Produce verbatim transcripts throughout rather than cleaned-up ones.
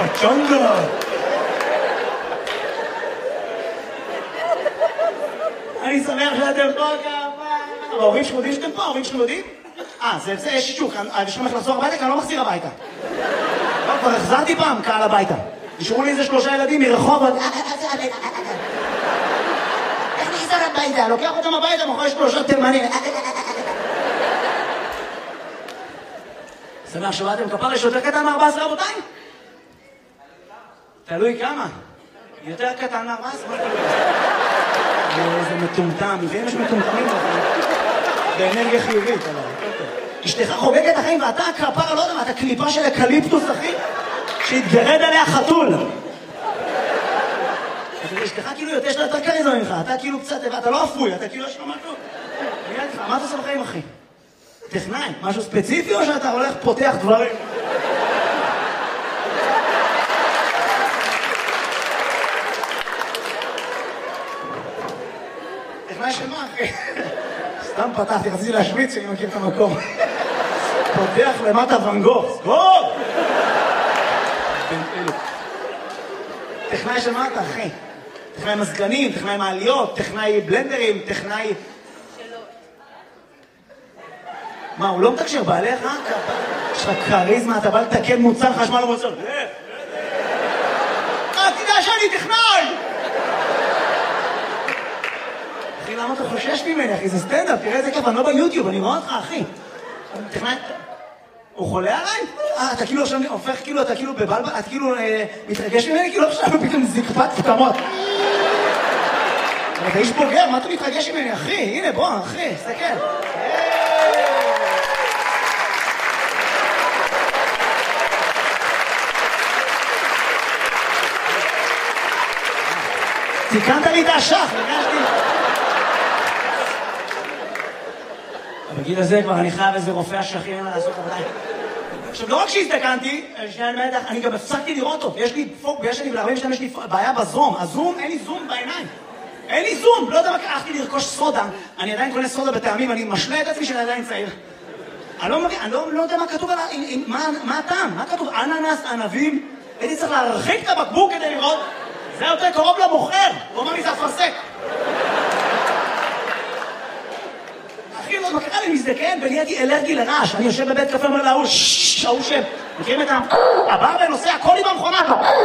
פצ'ונגו. אני שמח שאתם פה כמה. ההורים שלכם יודעים שאתם פה? ההורים שלכם יודעים? אה, זה, זה, יש שישוק. יש לכם איך לחזור הביתה? כי אני לא מחזיר הביתה. לא, כבר החזרתי פעם קהל הביתה. נשארו לי איזה שלושה ילדים מרחוב. איך נחזר הביתה? לוקח אותם הביתה, מוכר שלושה תימנים. שמח שבאתם, כפר יש יותר קטן מ-ארבע עשרה רבותיי? תלוי כמה. יותר קטן מ-ארבע עשרה? איזה מטומטם, ואם יש מטומטמים באנרגיה חיובית. אשתך חוגגת החיים ואתה כפר, לא יודע מה, אתה קליפה של אקליפטוס, אחי, שהתגרד עליה חתול. אשתך כאילו יש לה יותר קריזמה ממך, אתה כאילו קצת, אתה לא אפוי, אתה כאילו יש לו משהו. מה אתה עושה בחיים, אחי? טכנאי, משהו ספציפי או שאתה הולך פותח דברים? טכנאי של מה, אחי? סתם פתחתי, רציתי להשוויץ שאני מכיר את המקום. פותח למטה ון גוך, סגור! טכנאי של מה אתה, אחי? טכנאי מזגנים, טכנאי מעליות, טכנאי בלנדרים, טכנאי... מה, הוא לא מתקשר בעליך? יש לך קריזמה, אתה בא לתקן מוצר חשמל ומוצר. אה, תדע שאני טכנאי! אחי, למה אתה חושש ממני, אחי? זה סטנדאפ, תראה איזה כיף, אני לא ביוטיוב, אני רואה אותך, אחי. טכנאי... הוא חולה עליי? אה, אתה כאילו עכשיו הופך, כאילו, אתה כאילו בבלבל, אתה כאילו מתרגש ממני, כאילו עכשיו פתאום זקפת פתמות. אבל אתה איש בוגר, מה אתה מתרגש ממני, אחי? הנה, בוא, אחי, סתכל. תיקנת לי את השח, הרגשתי. בגיל הזה כבר אני חייב איזה רופא השכים אין לה לעשות עבודה. עכשיו, לא רק שהזדקנתי, אני גם הפסקתי לראות אותו. יש לי פוק, ויש לי ב-ארבעים שנים, יש לי בעיה בזום. הזום, אין לי זום בעיניים. אין לי זום, לא יודע מה, הלכתי לרכוש סודה. אני עדיין קונה סודה בטעמים, אני משלה את עצמי שאני עדיין צעיר. אני לא מבין, אני לא יודע מה כתוב עליו, מה הטעם? מה כתוב? אננס, ענבים? הייתי צריך להרחיק את הבקבוק כדי לראות. זה יותר קרוב למוכר. הוא אומר לי, זה אפרסק. אחי, לא מכירה לי מזדקן, ונהייתי אלרגי לרעש. אני יושב בבית קפה, אומר להוא, ששש, ההוא שם. מכירים את הבר ונוסע, הכל עם המכונה.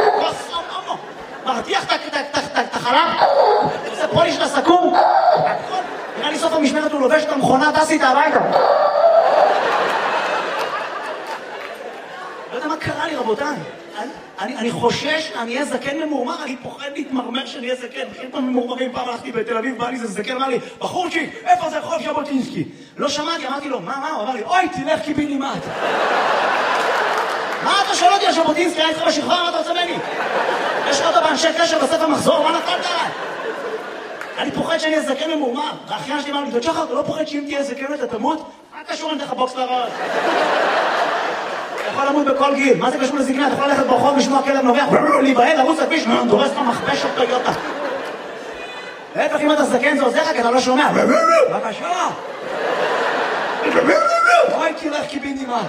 מרתיח את החלב, עושה פוליש לסכו"ם. נראה לי סוף המשמרת הוא לובש את המכונה, טס איתה הביתה. לא יודע מה קרה לי, רבותיי. אני חושש, אני אהיה זקן ממורמר, אני פוחד להתמרמר שאני אהיה זקן. בכלל פעם ממורמרים, פעם הלכתי בתל אביב, בא לי זה זקן, אמר לי, בחורצ'יק, איפה זה רחוב ז'בוטינסקי? לא שמעתי, אמרתי לו, מה, מה? הוא אמר לי, אוי, תלך קיבינימט. מה אתה שואל אותי על ז'בוטינסקי? היה איתך בשכבה, מה אתה רוצה ממני? יש לך אותו באנשי קשר בספר מחזור, מה נפלת עליי? אני פוחד שאני אהיה זקן ממורמר. והאחיין שלי אמר לי, דוד שחר, אתה לא פוחד שאם תהיה זקן אתה תמות? מה קשור אני דרך הבוקס לראות? אתה יכול למות בכל גיל, מה זה קשור לזקנה? אתה יכול ללכת ברחוב, לשמוע כלב נובח, להיבהל, לרוץ לכביש, דורס לך מכבש של טויוטה. להפך, אם אתה זקן זה עוזר לך, כי אתה לא שומע. בבקשה. אוי, תלך קיבינימט.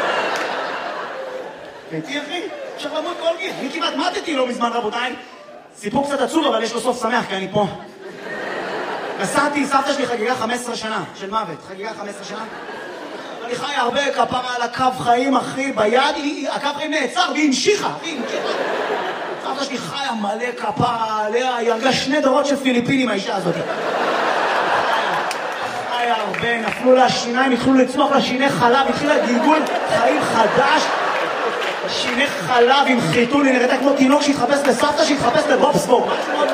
ראיתי, אחי? אפשר למות כל גיל. אני כמעט מתתי לא מזמן, רבותיי. סיפור קצת עצוב, אבל יש לו סוף שמח, כי אני פה. נסעתי, סבתא שלי חגיגה חמש עשרה שנה של מוות. חגיגה חמש עשרה שנה. אני חי הרבה כפרה על הקו חיים, אחי, ביד, הקו חיים נעצר והיא המשיכה, היא המשיכה. סבתא שלי חיה מלא כפרה עליה, היא הרגה שני דורות של פיליפינים, האישה הזאת. חיה הרבה, נפלו לה שיניים, התחילו לצמוח לה שיני חלב, התחילה גלגול חיים חדש. שיני חלב עם חיתול, היא נראתה כמו תינוק שהתחפש לסבתא, שהתחפש לבובסבורג.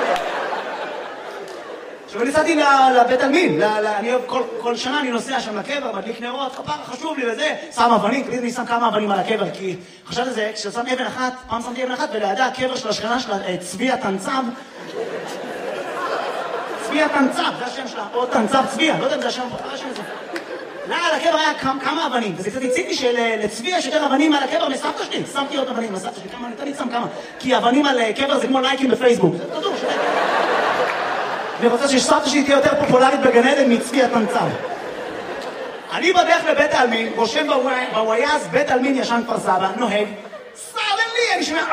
עכשיו נסעתי לבית עלמין, כל שנה אני נוסע שם לקבר, מדליק נרות, כפרה חשוב לי וזה, שם אבנים, תמיד אני שם כמה אבנים על הקבר, כי חשבתי על זה, כששם אבן אחת, פעם שמתי אבן אחת, ולידה הקבר של השכנה שלה, צבי התנצב, צבי התנצב, זה השם שלה, או תנצב צבי, לא יודע אם זה השם, זה השם הזה. לא, על הקבר היה כמה אבנים, וזה קצת הציג לי שלצבי יש יותר אבנים על הקבר מסבתא שלי, שמתי עוד אבנים לסבתא שלי, כמה, אני תמיד שם כמה, כי אבנים על קבר זה כמו לייקים בפייסבוק, זה כדור, שלי. אני רוצה שסבתא שלי תהיה יותר פופולרית בגן עדן מצבי התנצב. אני בדרך לבית העלמין, רושם בוויאז, בית עלמין ישן כפר סבא, נוהג, סלם לי, אני שומע,